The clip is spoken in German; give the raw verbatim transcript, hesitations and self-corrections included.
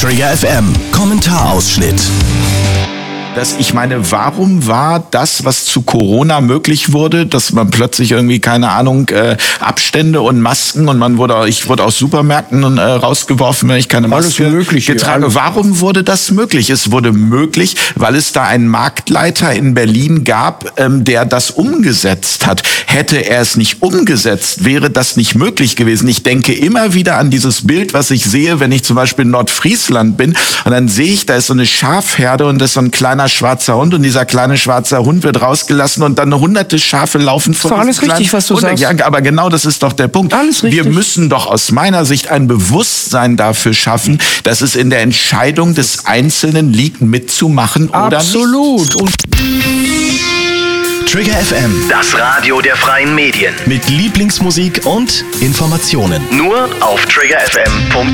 Trigger F M, Kommentarausschnitt. Das, ich meine, warum war das, was zu Corona möglich wurde, dass man plötzlich irgendwie, keine Ahnung, äh, Abstände und Masken und man wurde, ich wurde aus Supermärkten äh, rausgeworfen, wenn ich keine Maske getragen habe. Warum wurde das möglich? Es wurde möglich, weil es da einen Marktleiter in Berlin gab, ähm, der das umgesetzt hat. Hätte er es nicht umgesetzt, wäre das nicht möglich gewesen. Ich denke immer wieder an dieses Bild, was ich sehe, wenn ich zum Beispiel in Nordfriesland bin und dann sehe ich, da ist so eine Schafherde und das ist so ein kleiner schwarzer Hund und dieser kleine schwarze Hund wird rausgelassen und dann hunderte Schafe laufen vor diesem alles richtig, was du Hund. sagst. Ja, aber genau das ist doch der Punkt. Alles richtig. Wir müssen doch aus meiner Sicht ein Bewusstsein dafür schaffen, dass es in der Entscheidung des Einzelnen liegt, mitzumachen oder nicht. Absolut. Und Trigger F M, Das Radio der freien Medien. mit Lieblingsmusik und Informationen. Nur auf trigger f m punkt